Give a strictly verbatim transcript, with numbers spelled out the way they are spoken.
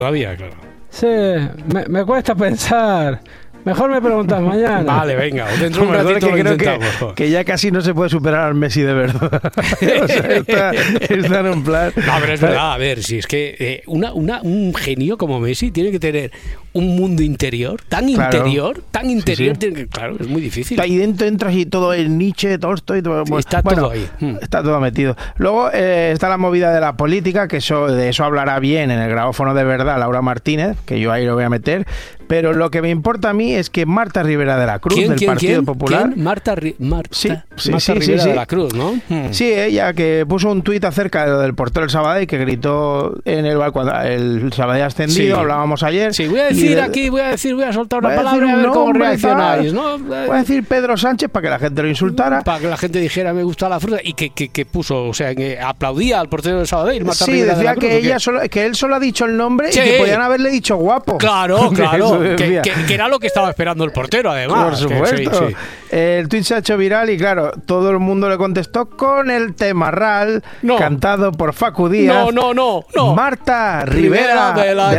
Todavía, claro. Sí, me, me cuesta pensar. Mejor me preguntas mañana. Vale, venga, o dentro de un ratito que lo creo intentamos. que, que ya casi no se puede superar al Messi de verdad. O sea, está, está en un plan... No, pero es verdad, a ver, si es que eh, una, una, un genio como Messi tiene que tener un mundo interior, tan Claro. interior, tan interior, Sí, sí. tiene que- claro, es muy difícil. Ahí dentro entras y todo el Nietzsche, Tolstoy, todo, Sí, bueno, está bueno, todo ahí. Mm. Está todo metido. Luego eh, está la movida de la política, que eso, de eso hablará bien en el grabófono de verdad Laura Martínez, que yo ahí lo voy a meter. Pero lo que me importa a mí es que Marta Rivera de la Cruz, ¿Quién, del quién, Partido quién? Popular... ¿Quién? Marta, Ri- Marta, Sí, sí, Marta sí, Rivera sí, sí. de la Cruz, ¿no? Mm. Sí, ella que puso un tuit acerca de lo del portero del Sabadell, que gritó en el bar cuando el Sabadell ascendido, Sí. hablábamos ayer. Sí, voy a y decir de- aquí, voy a decir, voy a soltar una voy a decir palabra y a un ver cómo nombre y reaccionáis, tal. ¿no? Voy a decir Pedro Sánchez para que la gente lo insultara. Para que la gente dijera me gusta la fruta y que, que, que puso, o sea, que aplaudía al portero del Sabadell, Marta Sí, Rivera de decía la Cruz, que ¿o qué? ella solo, que él solo ha dicho el nombre Sí. y que podían haberle dicho guapo. Claro, claro, Eso que, decía. que- que era lo que estaba esperando el portero, además. Por que supuesto. sí, sí. El tweet se ha hecho viral y claro, todo el mundo le contestó con el tema Ral, No. cantado por Facu Díaz. No, no, no, no. Marta Rivera, Rivera de